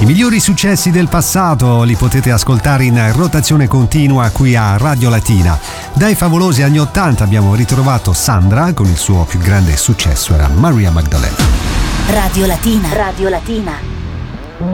I migliori successi del passato li potete ascoltare in rotazione continua qui a Radio Latina. Dai favolosi anni 80 abbiamo ritrovato Sandra con il suo più grande successo, era Maria Magdalena. Radio Latina. Radio Latina.